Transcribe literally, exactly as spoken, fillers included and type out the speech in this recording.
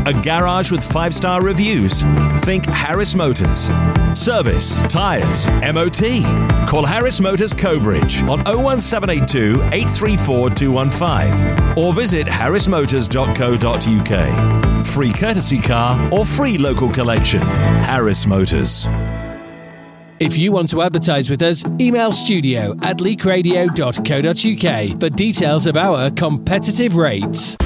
A garage with five-star reviews? Think Harris Motors. Service, tyres, M O T. Call Harris Motors Cobridge on oh one seven eight two, eight three four, two one five or visit harris motors dot co dot uk. Free courtesy car or free local collection. Harris Motors. If you want to advertise with us, email studio at leakradio dot co dot uk for details of our competitive rates.